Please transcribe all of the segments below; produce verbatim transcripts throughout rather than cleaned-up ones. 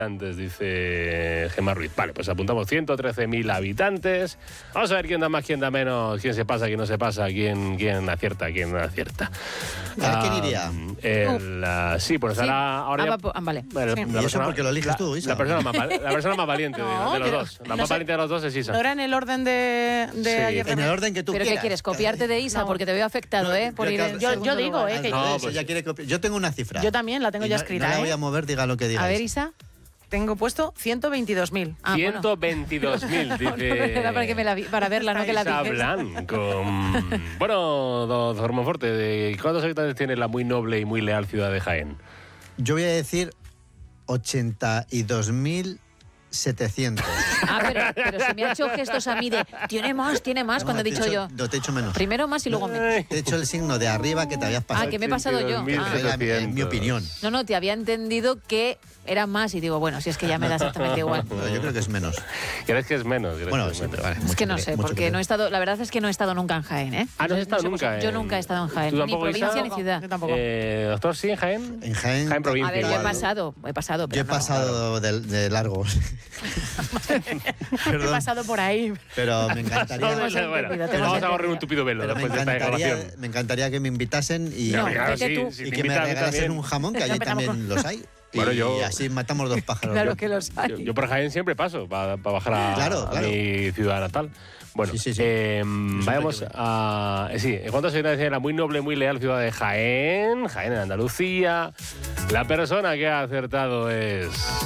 Antes dice Gemma Ruiz. Vale, pues apuntamos ciento trece mil habitantes. Vamos a ver quién da más, quién da menos, quién se pasa, quién no se pasa, quién, quién acierta, quién no acierta. ¿A quién iría? El, uh, sí, pues sí. ahora, ahora ya, ah, vale. Bueno, sí. la ¿Y persona, eso porque lo eliges la, tú, Isa? La persona más, la persona más valiente No, de, de los pero dos. La no más sé. valiente de los dos es Isa. ¿No era en el orden de, de Sí. ayer? En el orden que tú ¿Pero quieras. qué quieres? ¿Copiarte de Isa? No. Porque te veo afectado, ¿eh? Por Yo- ir yo- en yo- segundo yo digo, lugar. ¿eh? Al que- No, revés, pues- ella quiere copiar. Yo tengo una cifra. Yo también la tengo Y ya no- escrita, No la ¿eh? voy a mover, diga lo que diga. A ver, Isa. Isa. Tengo puesto ciento veintidós mil. Ah, bueno. ciento veintidós mil, No, no, dice. era para, que me la vi- para verla, no que la Isa dices. Blanco. Bueno, doctor Monforte, ¿de ¿cuántos habitantes tiene la muy noble y muy leal ciudad de Jaén? Yo voy a decir ochenta y dos mil setecientos. Ah, pero, pero se me ha hecho gestos a mí de tiene más, tiene más, cuando he dicho yo. No, te he hecho menos. Primero más y luego menos. Te he hecho el signo de arriba que te habías pasado. Ah, que me he pasado yo. ochenta y dos mil Ah. Era mi, en mi opinión. No, no, te había entendido que era más y digo, bueno, si es que ya me da exactamente igual. Pero yo creo que es menos. ¿Crees que es menos? ¿Crees Bueno, que es sí, menos? pero vale. Es que mucho no que- sé, mucho porque que- no he estado, la verdad es que no he estado nunca en Jaén, ¿eh? Ah, ¿no has sé- estado sé nunca vosotros. Yo en- nunca he estado en Jaén, ¿Tú ni tampoco, provincia Isa? ni ciudad. Yo tampoco. Eh, doctor, sí, en Jaén. En Jaén. Jaén provincia. A ver, yo he igual. pasado, he pasado, Yo pero he no. pasado de, de largo. He Perdón. pasado por ahí. Pero me encantaría. hemos Bueno, entendido, te vamos hemos a entendido. correr un tupido velo Pero me después de esta encantaría, declaración. me encantaría que me invitasen y, No, Claro, vete tú. si y te que me invitan a mí regalasen también. un jamón, que allí Empezamos también los hay. Y Bueno, yo- así matamos dos pájaros. Claro Yo- que los hay. Yo, yo por Jaén siempre paso para bajar a, Claro, a claro. mi ciudad natal. Bueno, Sí, sí, sí. eh, siempre vayamos que voy. a... eh, Sí, ¿en cuántos habitantes tiene la muy noble, muy leal ciudad de Jaén? Jaén en Andalucía. La persona que ha acertado es...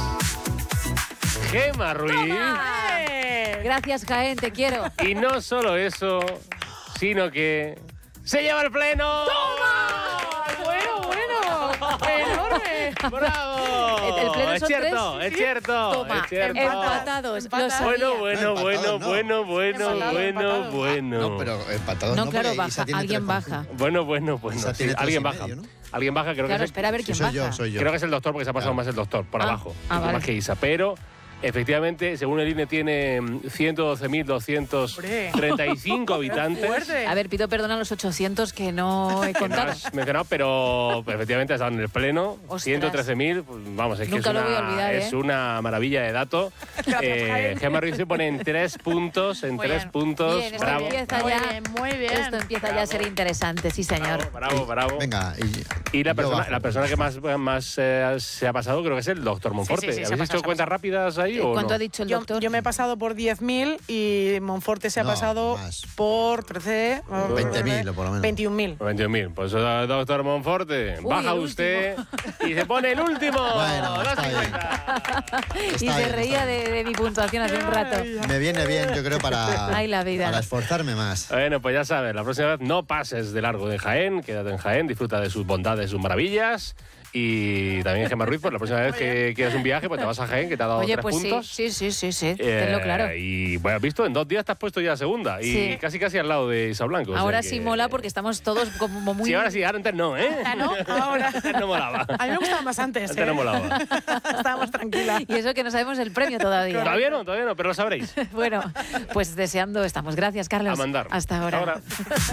Gemma Ruiz. ¡Eh! Gracias, Jaén, te quiero. Y no solo eso, sino que... ¡Se lleva el pleno! Bueno, bueno. Enorme. ¡Bravo! El- el pleno es son cierto, tres. es cierto, Toma, es cierto. empatados. Lo Empatados. sabía. Bueno, bueno, No, bueno, empatado, no. bueno, bueno, Empatado, bueno, empatado. bueno. No, pero empatados No, no, claro, porque baja, Isa tiene alguien tres baja. puntos. Bueno, bueno, bueno. Isa sí, tiene tres alguien y baja. medio, ¿no? Alguien baja, creo Claro, que es, espera a ver Sí, quién soy baja. yo, soy yo. creo que es el doctor porque se ha pasado Claro. más el doctor, por Ah, abajo. ah, más vale. que Isa. Pero, efectivamente, según el I N E, tiene ciento doce mil doscientos treinta y cinco habitantes. Fuerte. A ver, pido perdón a los ochocientos que no he Que no contado. has mencionado, pero efectivamente ha estado en el pleno. Ostras. ciento trece mil, pues, vamos, es que Nunca es lo una, voy a olvidar, es ¿eh? una maravilla de dato. Eh, Jaén. Gemma Ruiz se pone en tres puntos, en Muy tres bien. puntos. Bien, esto bravo. empieza Muy ya. bien, muy bien. Esto empieza ya a ser interesante, sí, señor. Bravo, bravo, bravo. Venga. Y, Y la yo persona, bajo. la persona que más, más eh, se ha pasado creo que es el doctor Monforte. sí, sí, se ha ¿Habéis pasado, hecho se ha cuentas rápidas ahí Eh, o ¿Cuánto no? ha dicho el Yo, doctor? yo me he pasado por diez mil y Monforte se ha No, pasado más. por trece. veinte mil o por lo menos. veintiún mil. veintiún mil. Pues eh, doctor Monforte, Uy, baja el usted y se pone el último. Bueno, Los está bien. cincuenta. Y Está se bien, reía está de, de mi puntuación hace un rato. Me viene bien, yo creo, para, Ay, la vida. para esforzarme más. Bueno, pues ya sabes, la próxima vez no pases de largo de Jaén, quédate en Jaén, disfruta de sus bondades, sus maravillas. Y también Gemma Ruiz, pues la próxima vez que quieras un viaje, pues te vas a Jaén, que te ha dado Oye, tres pues sí, puntos. sí, sí, sí, sí, Eh, tenlo claro. Y bueno, has visto, en dos días te has puesto ya a segunda. Y Sí. casi casi al lado de Isa Blanco. o sea Ahora que- sí mola porque estamos todos como muy... Sí, ahora sí, ahora antes no, ¿eh? Ah, ¿no? Ahora. Antes no molaba. A mí me gustaba más antes. Antes ¿eh? no molaba. Estábamos tranquilas. Y eso que no sabemos el premio todavía. Todavía no, todavía no, pero lo sabréis. Bueno, pues deseando estamos. Gracias, Carlos. A mandar. Hasta ahora. Hasta ahora.